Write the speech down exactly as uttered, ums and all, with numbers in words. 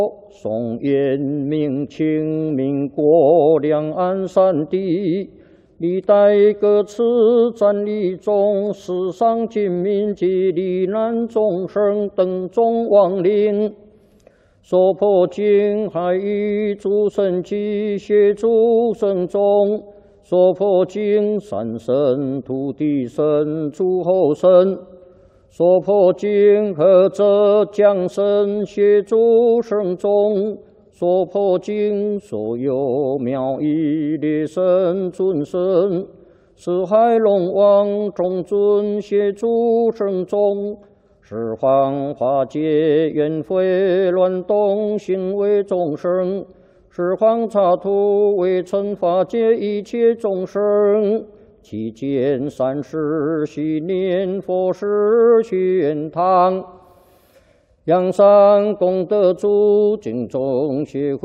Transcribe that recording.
宋元明清民国两岸三地，历代各次战役中，死伤军民及罹难众生等众亡灵，所破经海域诸神及协诸神众，所破经山神、土地神、诸候神。 所破经何者降神协诸圣众，所破经所有妙义列神尊神，四海龙王众尊协诸圣众，十方化解冤悔乱动行为众生，十方刹土为惩罚界一切众生。 期间三世系念佛事玄堂，阳山功德主敬众协会。